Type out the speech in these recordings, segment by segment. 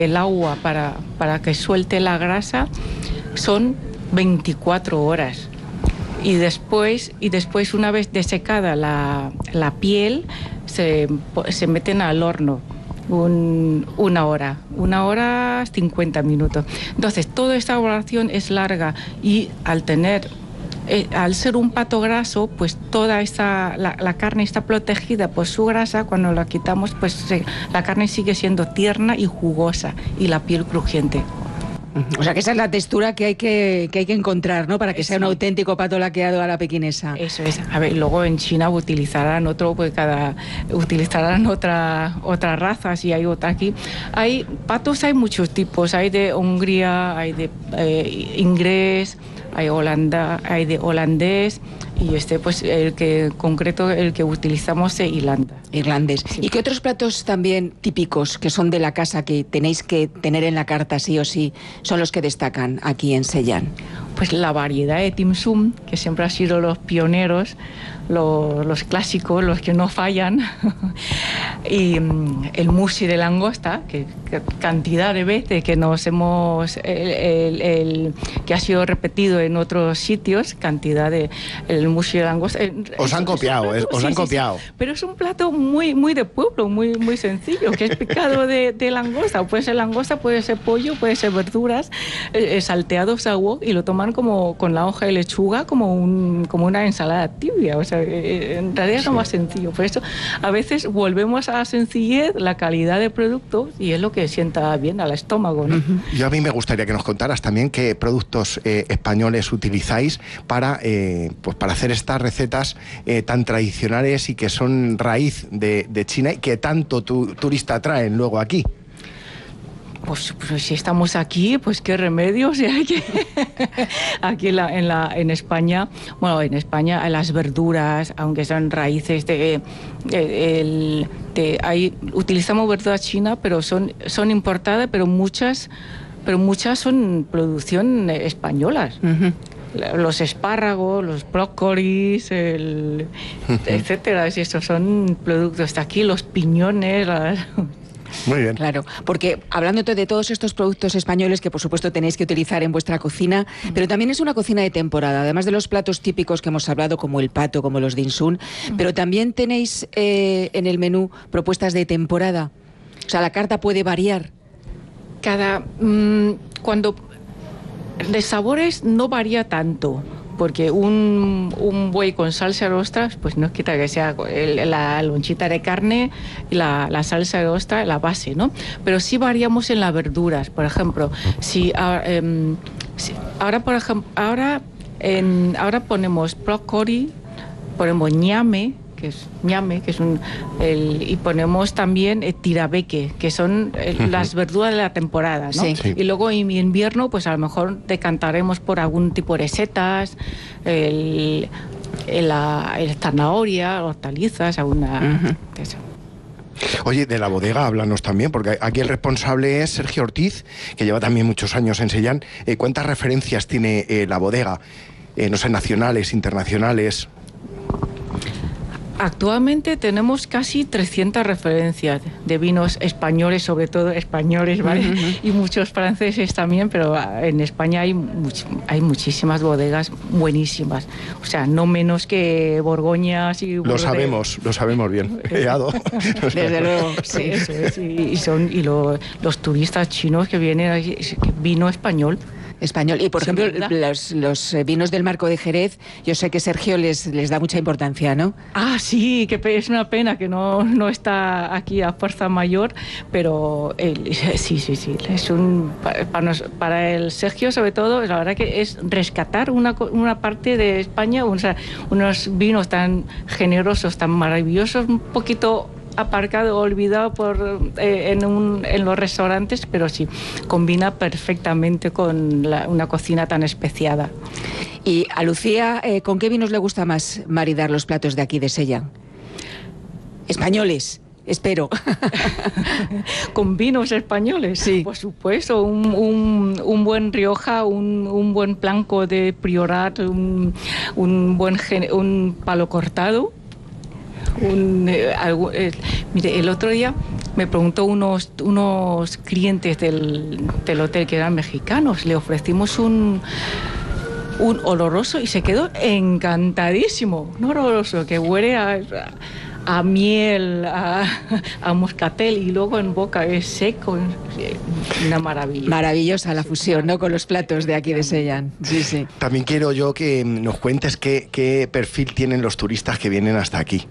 El agua para que suelte la grasa son 24 horas. Y después una vez desecada la piel, se meten al horno. Una hora 50 minutos. Entonces, toda esta elaboración es larga y al ser un pato graso, pues toda la carne está protegida por su grasa. Cuando la quitamos, pues la carne sigue siendo tierna y jugosa y la piel crujiente. O sea, que esa es la textura que hay que encontrar, ¿no? Para que sea un auténtico pato laqueado a la pequinesa. Eso es. A ver, luego en China utilizarán otra raza, si hay otra aquí. Patos hay muchos tipos. Hay de Hungría, hay de inglés, hay de holandés, y pues el que utilizamos es irlandés. Sí. ¿Y qué otros platos también típicos que son de la casa que tenéis que tener en la carta sí o sí son los que destacan aquí en Sellán? Pues la variedad de dim sum, que siempre han sido los pioneros, los clásicos, los que no fallan, y el mushi de langosta, que cantidad de veces que nos hemos, que ha sido repetido en otros sitios, cantidad de el mushi de langosta. Os han copiado, os han copiado. Sí. Pero es un plato muy de pueblo, muy sencillo, que es pescado de langosta. Puede ser langosta, puede ser pollo, puede ser verduras, salteado sagú, y lo toman como con la hoja de lechuga, como una ensalada tibia. O sea, en realidad es lo más sencillo. Por eso a veces volvemos a la sencillez, la calidad de producto, y es lo que sienta bien al estómago, ¿no? Yo a mí me gustaría que nos contaras también qué productos españoles utilizáis para hacer estas recetas tan tradicionales y que son raíz de China y que tanto turista traen luego aquí. Pues si estamos aquí, pues qué remedios. Aquí en España, las verduras, aunque son raíces utilizamos verduras chinas, pero son importadas, pero muchas son producción españolas. Los espárragos, los brócolis, etcétera. Estos son productos de aquí, los piñones. Muy bien. Claro, porque hablando de todos estos productos españoles que por supuesto tenéis que utilizar en vuestra cocina, pero también es una cocina de temporada, además de los platos típicos que hemos hablado, como el pato, como los dim sum, pero también tenéis en el menú propuestas de temporada. O sea, la carta puede variar. Cuando de sabores no varía tanto, porque un buey con salsa de ostras, pues no quita que sea la lonchita de carne y la salsa de ostra, la base, ¿no? Pero sí variamos en las verduras. Por ejemplo, ahora ponemos brócoli, ponemos ñame, que es y ponemos también tirabeque, que son las verduras de la temporada, ¿no? Sí. Y luego en invierno, pues a lo mejor decantaremos por algún tipo de setas, el zanahoria, hortalizas, eso. Oye, de la bodega háblanos también, porque aquí el responsable es Sergio Ortiz, que lleva también muchos años en Sellán. ¿Cuántas referencias tiene la bodega? No sé, nacionales, internacionales. Actualmente tenemos casi 300 referencias de vinos españoles, sobre todo españoles, ¿vale? Y muchos franceses también, pero en España hay muchísimas bodegas buenísimas. O sea, no menos que Borgoñas y... Lo sabemos bien. Desde luego. Sí, eso es. Y los turistas chinos que vienen aquí, vino español. Y por ejemplo, los vinos del Marco de Jerez, yo sé que Sergio les da mucha importancia, ¿no? Ah, sí, que es una pena que no está aquí a fuerza mayor, pero sí. Es para el Sergio, sobre todo, la verdad que es rescatar una parte de España, o sea, unos vinos tan generosos, tan maravillosos, un poquito aparcado, olvidado en los restaurantes, pero sí, combina perfectamente con una cocina tan especiada. Y a Lucía, ¿con qué vinos le gusta más maridar los platos de aquí de Sellán? Españoles, espero. ¿Con vinos españoles? Sí. Por supuesto, un buen Rioja, un buen Blanco de Priorat, un palo cortado. Mire, el otro día me preguntó unos clientes del hotel que eran mexicanos, le ofrecimos un oloroso y se quedó encantadísimo. Un oloroso que huele a miel, a moscatel y luego en boca es seco, una maravilla. Maravillosa la fusión, ¿no?, con los platos de aquí de Sellán. Sí, sí. También quiero yo que nos cuentes qué perfil tienen los turistas que vienen hasta aquí.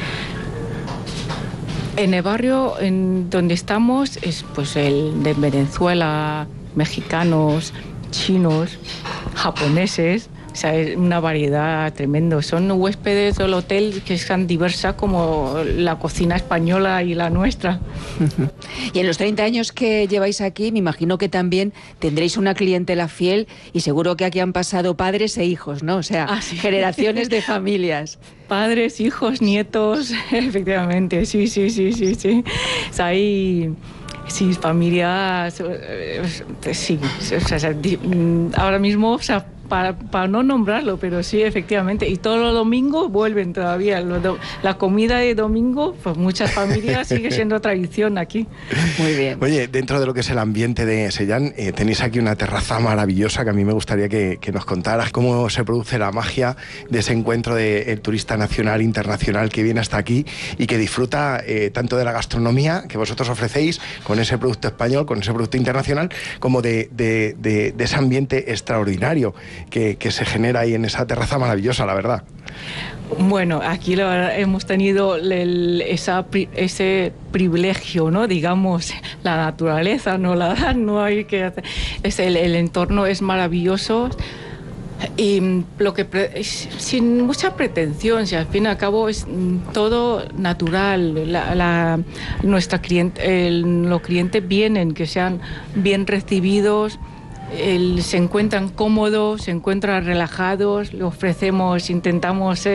En el barrio en donde estamos es pues el de Venezuela, mexicanos, chinos, japoneses. O sea, es una variedad tremenda. Son huéspedes del hotel que es tan diversa como la cocina española y la nuestra. Y en los 30 años que lleváis aquí, me imagino que también tendréis una clientela fiel y seguro que aquí han pasado padres e hijos, ¿no? O sea, sí. Generaciones de familias. Padres, hijos, nietos, efectivamente, sí. O sea, hay... Sí, familias, sí, o sea, ahora mismo, o sea, para no nombrarlo, pero sí, efectivamente, y todos los domingos vuelven todavía, la comida de domingo, pues muchas familias sigue siendo tradición aquí. Muy bien. Oye, dentro de lo que es el ambiente de Sellán, tenéis aquí una terraza maravillosa que a mí me gustaría que nos contaras cómo se produce la magia de ese encuentro del turista nacional, internacional que viene hasta aquí y que disfruta tanto de la gastronomía que vosotros ofrecéis con ese producto español, con ese producto internacional, como de ese ambiente extraordinario que se genera ahí en esa terraza maravillosa, la verdad. Bueno, aquí hemos tenido ese privilegio, ¿no? Digamos, la naturaleza no la da, no hay que hacer. El entorno es maravilloso y lo que sin mucha pretensión, si al fin y al cabo es todo natural. Los clientes vienen, que sean bien recibidos. Se encuentran cómodos, se encuentran relajados, le ofrecemos, intentamos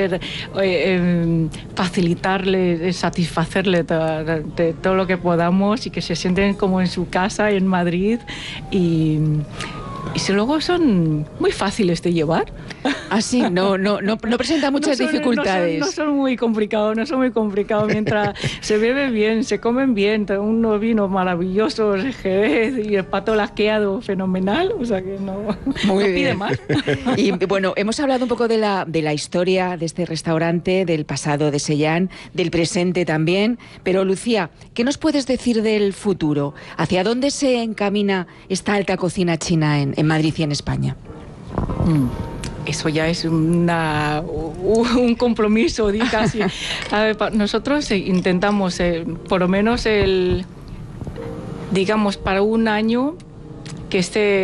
facilitarles, satisfacerles de todo lo que podamos y que se sienten como en su casa en Madrid y luego son muy fáciles de llevar. Ah, sí, no presenta muchas dificultades. No son muy complicados, mientras se bebe bien, se comen bien, unos vinos maravillosos, Jerez y el pato lasqueado fenomenal, o sea que no pide más. Y bueno, hemos hablado un poco de la historia de este restaurante, del pasado de Sellán, del presente también, pero Lucía, ¿qué nos puedes decir del futuro? ¿Hacia dónde se encamina esta alta cocina china en Madrid y en España? Eso ya es un compromiso, casi. A ver, nosotros intentamos, por lo menos digamos, para un año, que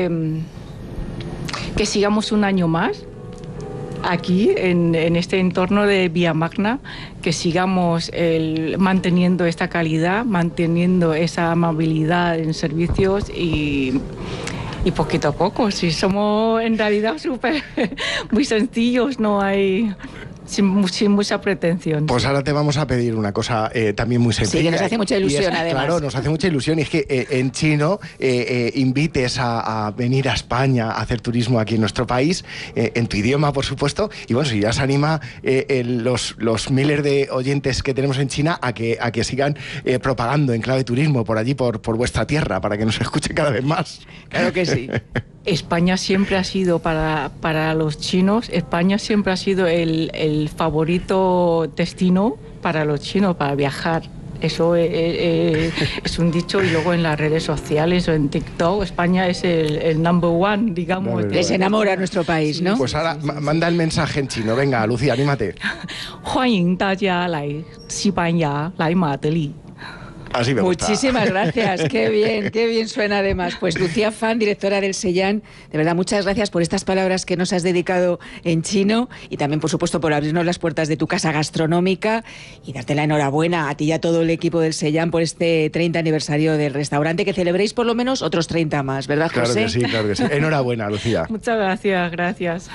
sigamos un año más aquí, en este entorno de Viamagna, que sigamos manteniendo esta calidad, manteniendo esa amabilidad en servicios y poquito a poco, si somos en realidad muy sencillos, no hay sin mucha pretensión. Pues ahora te vamos a pedir una cosa también muy sencilla. Sí, que nos hace mucha ilusión, además. Claro, nos hace mucha ilusión y es que en chino invites a venir a España a hacer turismo aquí en nuestro país, en tu idioma, por supuesto, y bueno, si ya se anima los miles de oyentes que tenemos en China a que sigan propagando en clave turismo por allí, por vuestra tierra, para que nos escuchen cada vez más. Claro que sí. España siempre ha sido para los chinos, España siempre ha sido el favorito destino para los chinos, para viajar. Eso es un dicho, y luego en las redes sociales o en TikTok, España es el number one, digamos. Les enamora a nuestro país, ¿no? Pues ahora manda el mensaje en chino. Venga, Lucía, anímate. 欢迎大家来西班牙，来马德里。 Así me gusta. Muchísimas gracias, qué bien suena además. Pues Lucía Fan, directora del Sellán, de verdad muchas gracias por estas palabras que nos has dedicado en chino y también por supuesto por abrirnos las puertas de tu casa gastronómica y darte la enhorabuena a ti y a todo el equipo del Sellán por este 30 aniversario del restaurante, que celebréis por lo menos otros 30 más, ¿verdad, José? Claro que sí. Enhorabuena, Lucía. Muchas gracias.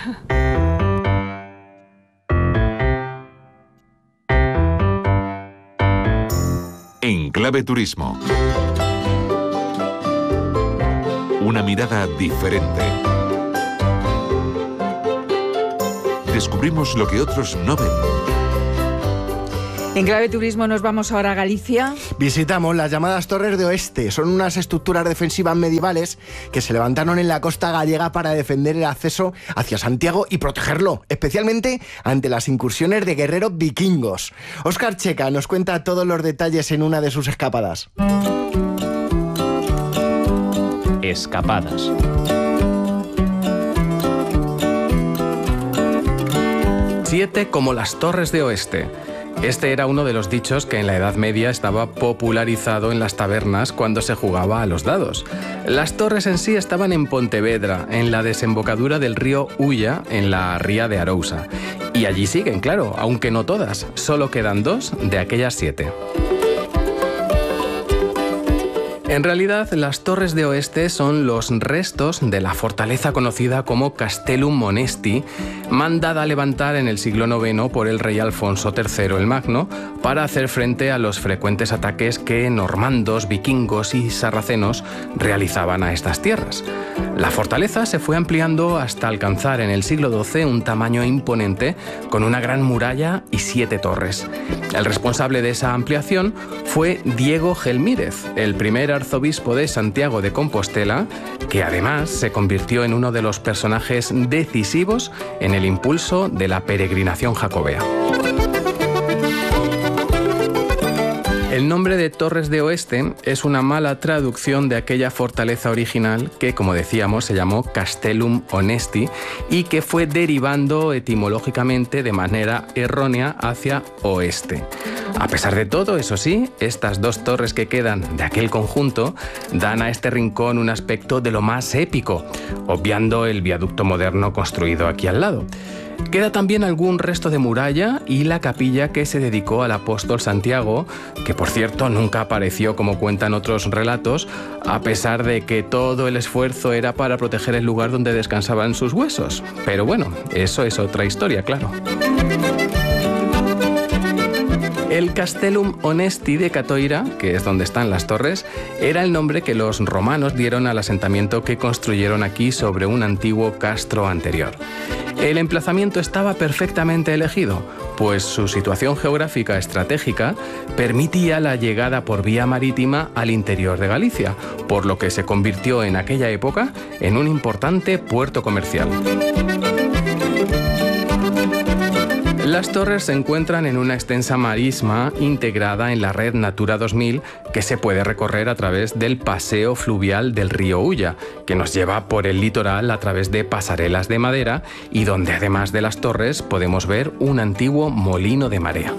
En Clave Turismo. Una mirada diferente. Descubrimos lo que otros no ven. En Clave Turismo nos vamos ahora a Galicia. Visitamos las llamadas Torres de Oeste. Son unas estructuras defensivas medievales que se levantaron en la costa gallega para defender el acceso hacia Santiago y protegerlo, especialmente ante las incursiones de guerreros vikingos. Óscar Checa nos cuenta todos los detalles en una de sus escapadas. Escapadas. Siete como las Torres de Oeste. Este era uno de los dichos que en la Edad Media estaba popularizado en las tabernas cuando se jugaba a los dados. Las torres en sí estaban en Pontevedra, en la desembocadura del río Ulla, en la ría de Arousa. Y allí siguen, claro, aunque no todas. Solo quedan 2 de aquellas 7. En realidad, las Torres de Oeste son los restos de la fortaleza conocida como Castellum Onesti, mandada a levantar en el siglo IX por el rey Alfonso III el Magno para hacer frente a los frecuentes ataques que normandos, vikingos y sarracenos realizaban a estas tierras. La fortaleza se fue ampliando hasta alcanzar en el siglo XII un tamaño imponente con una gran muralla y 7 torres. El responsable de esa ampliación fue Diego Gelmírez, el primer arzobispo de Santiago de Compostela, que además se convirtió en uno de los personajes decisivos en el impulso de la peregrinación jacobea. El nombre de Torres de Oeste es una mala traducción de aquella fortaleza original que, como decíamos, se llamó Castellum Onesti y que fue derivando etimológicamente de manera errónea hacia oeste. A pesar de todo, eso sí, estas 2 torres que quedan de aquel conjunto dan a este rincón un aspecto de lo más épico, obviando el viaducto moderno construido aquí al lado. Queda también algún resto de muralla y la capilla que se dedicó al apóstol Santiago, que por cierto nunca apareció como cuentan otros relatos, a pesar de que todo el esfuerzo era para proteger el lugar donde descansaban sus huesos. Pero bueno, eso es otra historia, claro. El Castellum Onesti de Catoira, que es donde están las torres, era el nombre que los romanos dieron al asentamiento que construyeron aquí sobre un antiguo castro anterior. El emplazamiento estaba perfectamente elegido, pues su situación geográfica estratégica permitía la llegada por vía marítima al interior de Galicia, por lo que se convirtió en aquella época en un importante puerto comercial. Las torres se encuentran en una extensa marisma integrada en la red Natura 2000 que se puede recorrer a través del paseo fluvial del río Ulla, que nos lleva por el litoral a través de pasarelas de madera y donde además de las torres podemos ver un antiguo molino de marea.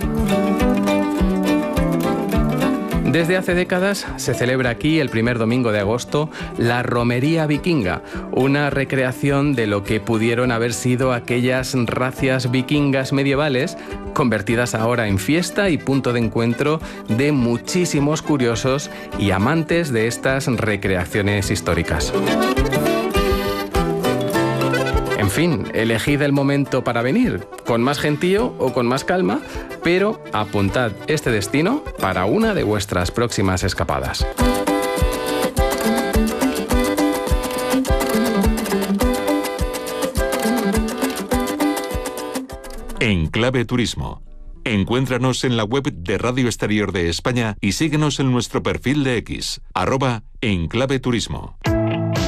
Desde hace décadas se celebra aquí el primer domingo de agosto la Romería Vikinga, una recreación de lo que pudieron haber sido aquellas racias vikingas medievales, convertidas ahora en fiesta y punto de encuentro de muchísimos curiosos y amantes de estas recreaciones históricas. En fin, elegid el momento para venir, con más gentío o con más calma, pero apuntad este destino para una de vuestras próximas escapadas. En Clave Turismo. Encuéntranos en la web de Radio Exterior de España y síguenos en nuestro perfil de X, @EnclaveTurismo.